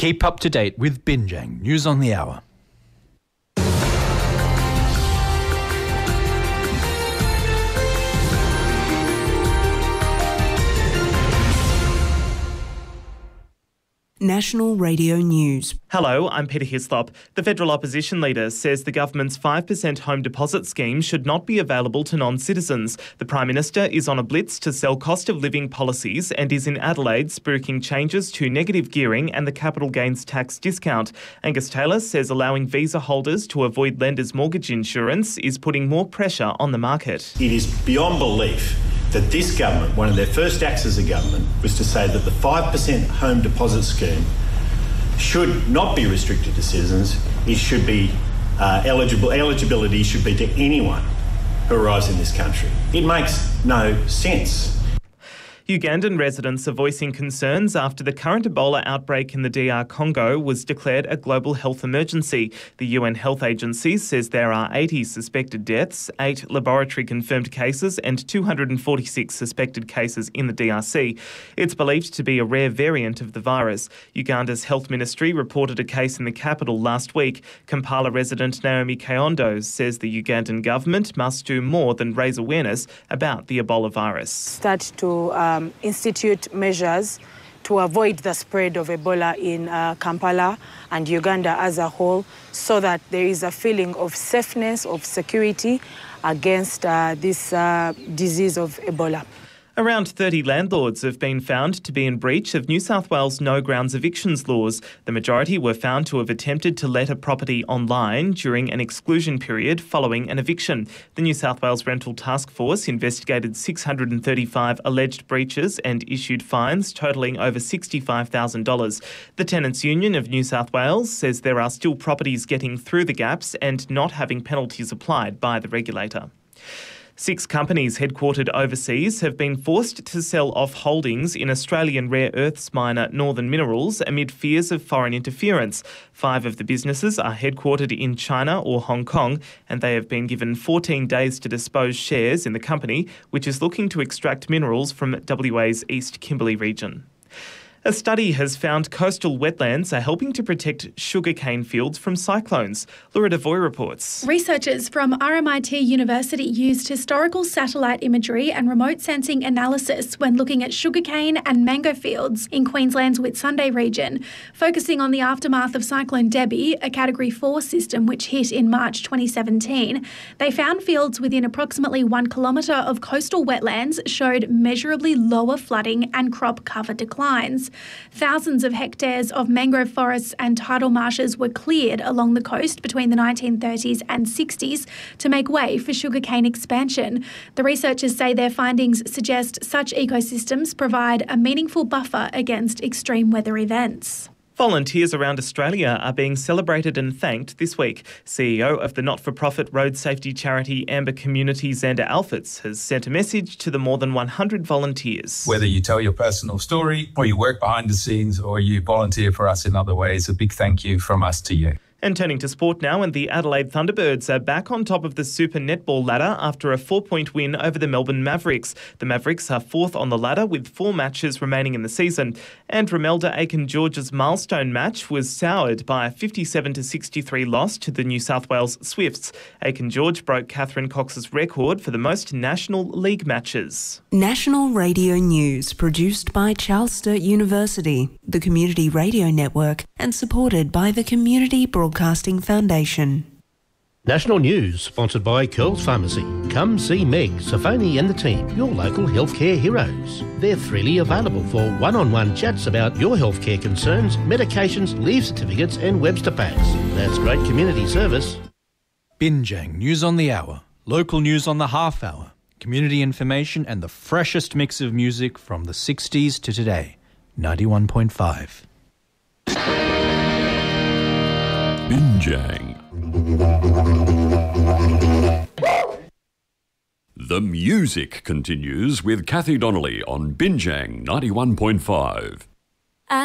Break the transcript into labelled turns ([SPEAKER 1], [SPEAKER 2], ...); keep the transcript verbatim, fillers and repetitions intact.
[SPEAKER 1] Keep up to date with Binjang News on the Hour.
[SPEAKER 2] National Radio News.
[SPEAKER 3] Hello, I'm Peter Hislop. The federal opposition leader says the government's five percent home deposit scheme should not be available to non-citizens. The Prime Minister is on a blitz to sell cost of living policies and is in Adelaide spruiking changes to negative gearing and the capital gains tax discount. Angus Taylor says allowing visa holders to avoid lenders' mortgage insurance is putting more pressure on the market.
[SPEAKER 4] It is beyond belief that this government, one of their first acts as a government, was to say that the five percent home deposit scheme should not be restricted to citizens. It should be uh, eligible. Eligibility should be to anyone who arrives in this country. It makes no sense.
[SPEAKER 3] Ugandan residents are voicing concerns after the current Ebola outbreak in the D R Congo was declared a global health emergency. The U N Health Agency says there are eighty suspected deaths, eight laboratory-confirmed cases and two hundred forty-six suspected cases in the D R C. It's believed to be a rare variant of the virus. Uganda's health ministry reported a case in the capital last week. Kampala resident Naomi Kayondo says the Ugandan government must do more than raise awareness about the Ebola virus.
[SPEAKER 5] Start to um, institute measures to avoid the spread of Ebola in uh, Kampala and Uganda as a whole, so that there is a feeling of safeness, of security against uh, this uh, disease of Ebola.
[SPEAKER 3] Around thirty landlords have been found to be in breach of New South Wales no grounds evictions laws. The majority were found to have attempted to let a property online during an exclusion period following an eviction. The New South Wales Rental Task Force investigated six hundred thirty-five alleged breaches and issued fines totalling over sixty-five thousand dollars. The Tenants' Union of New South Wales says there are still properties getting through the gaps and not having penalties applied by the regulator. Six companies headquartered overseas have been forced to sell off holdings in Australian rare earths miner Northern Minerals amid fears of foreign interference. Five of the businesses are headquartered in China or Hong Kong, and they have been given fourteen days to dispose shares in the company, which is looking to extract minerals from W A's East Kimberley region. A study has found coastal wetlands are helping to protect sugarcane fields from cyclones. Laura Devoy reports.
[SPEAKER 6] Researchers from R M I T University used historical satellite imagery and remote sensing analysis when looking at sugarcane and mango fields in Queensland's Whitsunday region, focusing on the aftermath of Cyclone Debbie, a Category four system which hit in March twenty seventeen. They found fields within approximately one kilometre of coastal wetlands showed measurably lower flooding and crop cover declines. Thousands of hectares of mangrove forests and tidal marshes were cleared along the coast between the nineteen thirties and sixties to make way for sugarcane expansion. The researchers say their findings suggest such ecosystems provide a meaningful buffer against extreme weather events.
[SPEAKER 3] Volunteers around Australia are being celebrated and thanked this week. C E O of the not-for-profit road safety charity Amber Community, Xander Alfitz, has sent a message to the more than one hundred volunteers.
[SPEAKER 7] Whether you tell your personal story or you work behind the scenes or you volunteer for us in other ways, a big thank you from us to you.
[SPEAKER 3] And turning to sport now, and the Adelaide Thunderbirds are back on top of the Super Netball ladder after a four-point win over the Melbourne Mavericks. The Mavericks are fourth on the ladder with four matches remaining in the season. And Romelda Aiken-George's milestone match was soured by a fifty-seven to sixty-three loss to the New South Wales Swifts. Aiken-George broke Catherine Cox's record for the most National League matches.
[SPEAKER 2] National Radio News, produced by Charles Sturt University, the Community Radio Network, and supported by the Community Broadcasting Foundation.
[SPEAKER 8] National News, sponsored by Curls Pharmacy. Come see Meg, Safoni and the team, your local healthcare heroes. They're freely available for one-on-one chats about your healthcare concerns, medications, leave certificates and Webster packs. That's great community service.
[SPEAKER 1] Binjang News on the Hour, local news on the half hour, community information and the freshest mix of music from the sixties to today. ninety-one point five.
[SPEAKER 9] Binjang. The music continues with Kathy Donnelly on Binjang ninety-one point five.